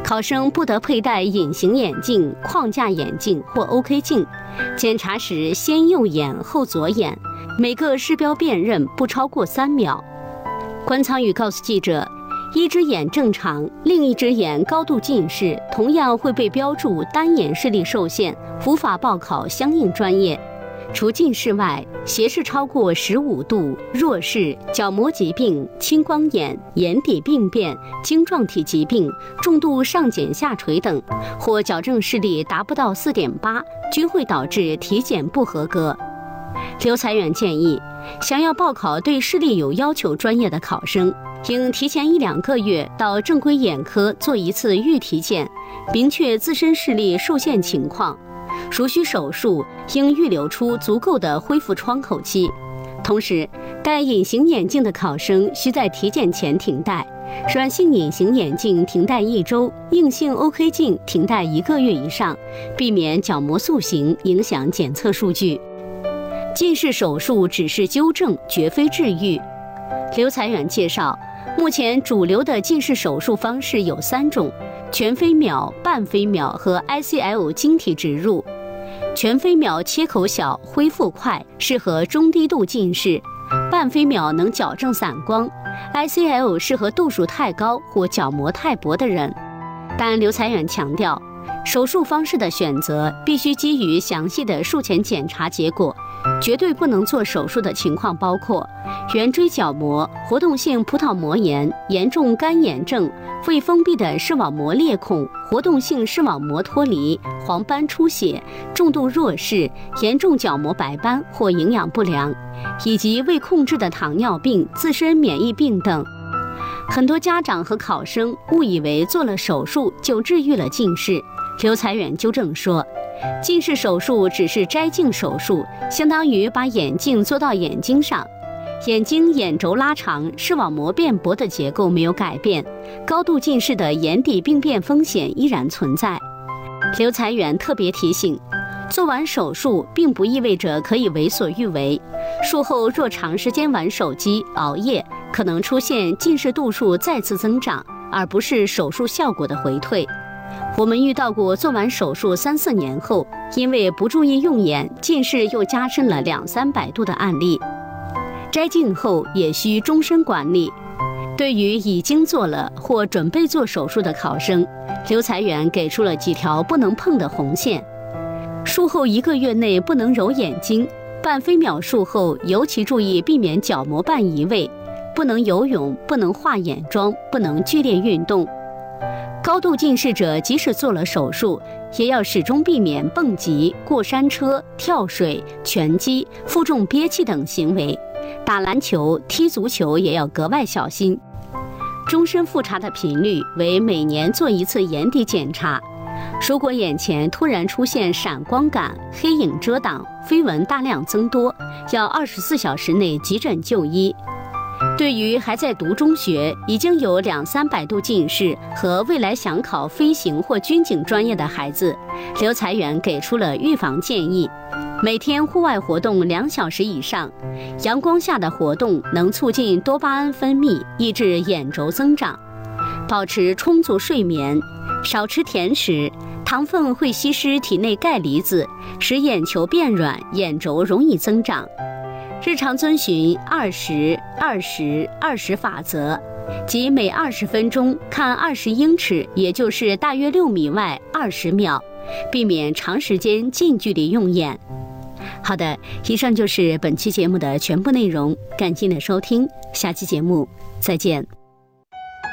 考生不得佩戴隐形眼镜、框架眼镜或 OK 镜。检查时先右眼后左眼，每个视标辨认不超过3秒。关苍宇告诉记者，一只眼正常，另一只眼高度近视，同样会被标注单眼视力受限，无法报考相应专业。除近视外，斜视超过15度、弱视、角膜疾病、青光眼、眼底病变、晶状体疾病、重度上睑下垂等，或矫正视力达不到4.8，均会导致体检不合格。刘才远建议，想要报考对视力有要求专业的考生，应提前1-2个月到正规眼科做一次预体检，明确自身视力受限情况。如需手术，应预留出足够的恢复窗口期。同时，戴隐形眼镜的考生需在体检前停戴，软性隐形眼镜停戴1周，硬性 OK 镜停戴1个月以上，避免角膜塑形影响检测数据。近视手术只是纠正，绝非治愈。刘才远介绍，目前主流的近视手术方式有3种：全飞秒、半飞秒和 ICL 晶体植入。全飞秒切口小，恢复快，适合中低度近视；半飞秒能矫正散光 ，ICL 适合度数太高或角膜太薄的人。但刘才远强调，手术方式的选择必须基于详细的术前检查结果，绝对不能做手术的情况包括圆锥角膜、活动性葡萄膜炎、严重干眼症、未封闭的视网膜裂孔、活动性视网膜脱离、黄斑出血、重度弱视、严重角膜白斑或营养不良，以及未控制的糖尿病、自身免疫病等。很多家长和考生误以为做了手术就治愈了近视。刘才远纠正说，近视手术只是摘镜手术，相当于把眼镜做到眼睛上，眼睛眼轴拉长，视网膜变薄的结构没有改变，高度近视的眼底病变风险依然存在。刘才远特别提醒，做完手术并不意味着可以为所欲为，术后若长时间玩手机、熬夜，可能出现近视度数再次增长，而不是手术效果的回退。我们遇到过做完手术3-4年后，因为不注意用眼，近视又加深了200-300度的案例。摘镜后也需终身管理。对于已经做了或准备做手术的考生，刘才远给出了几条不能碰的红线。术后1个月内不能揉眼睛，半飞秒术后尤其注意避免角膜瓣移位，不能游泳，不能化眼妆，不能剧烈运动。高度近视者即使做了手术，也要始终避免蹦极、过山车、跳水、拳击、负重憋气等行为。打篮球、踢足球也要格外小心。终身复查的频率为每年做1次眼底检查。如果眼前突然出现闪光感、黑影遮挡、飞蚊大量增多，要24小时内急诊就医。对于还在读中学、已经有200-300度近视和未来想考飞行或军警专业的孩子，刘才远给出了预防建议：每天户外活动2小时以上，阳光下的活动能促进多巴胺分泌，抑制眼轴增长；保持充足睡眠，少吃甜食，糖分会稀释体内钙离子，使眼球变软，眼轴容易增长。日常遵循20-20-20法则，即每20分钟看20英尺，也就是大约6米外20秒，避免长时间近距离用眼。好的，以上就是本期节目的全部内容，感谢你的收听，下期节目再见。